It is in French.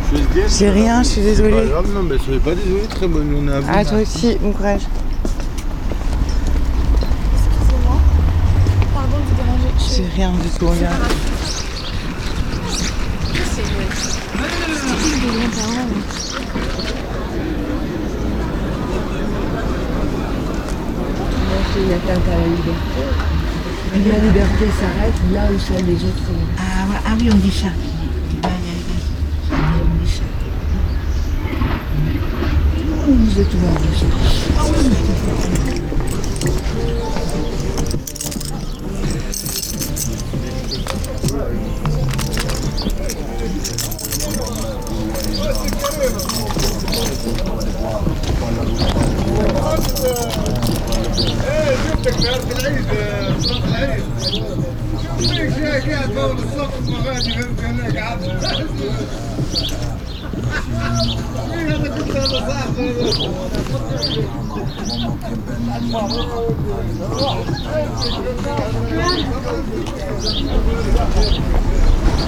J'ai rien, je suis désolée. Pas grave, non, mais soyez pas désolé, très bonne journée à vous. À toi aussi, bon courage. Excusez-moi. Pardon de vous déranger. J'ai rien du tout, regarde. C'est une atteinte à la liberté. La liberté s'arrête là où sont les autres. Ah oui, on dit ça. On dit ça. Vous êtes ouvert. شفتك في عرض العيد صلاة العيد شفتك جاي قاعد فوق الصوت المغادي فهمت هناك عاد مين هذا كنت هذا صاحبي